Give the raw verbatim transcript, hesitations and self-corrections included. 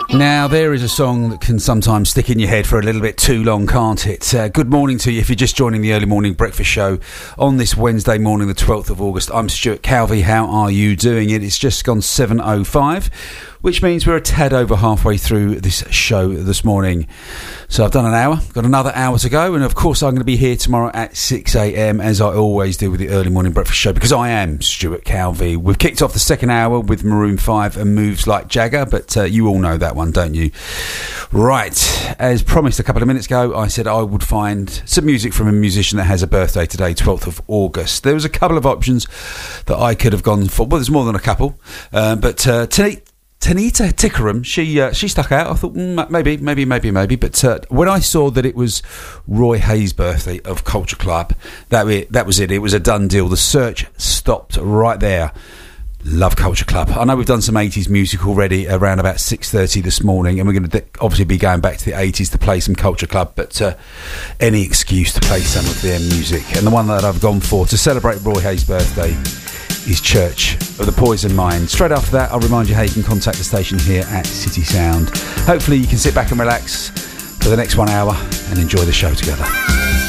Now, there is a song that can sometimes stick in your head for a little bit too long, can't it? Uh, good morning to you if you're just joining the early morning breakfast show on this Wednesday morning, the twelfth of August. I'm Stuart Calvey. How are you doing? It? It's just gone seven oh five, which means we're a tad over halfway through this show this morning. So I've done an hour, got another hour to go, and of course I'm going to be here tomorrow at six a.m. as I always do with the early morning breakfast show, because I am Stuart Calvey. We've kicked off the second hour with Maroon five and Moves Like Jagger, but uh, you all know that one, don't you? Right, as promised a couple of minutes ago, I said I would find some music from a musician that has a birthday today, twelfth of August. There was a couple of options that I could have gone for. Well, there's more than a couple, uh, but uh, tonight Tanita Tikaram, she uh, she stuck out. I thought mm, maybe, maybe, maybe, maybe. But uh, when I saw that it was Roy Hayes' birthday of Culture Club, that it, that was it. It was a done deal. The search stopped right there. Love Culture Club. I know we've done some eighties music already around about six thirty this morning, and we're going to obviously be going back to the eighties to play some Culture Club, but uh, any excuse to play some of their music. And the one that I've gone for to celebrate Roy Hayes' birthday is Church of the Poison Mind. Straight after that, I'll remind you how you can contact the station here at City Sound. Hopefully you can sit back and relax for the next one hour and enjoy the show together.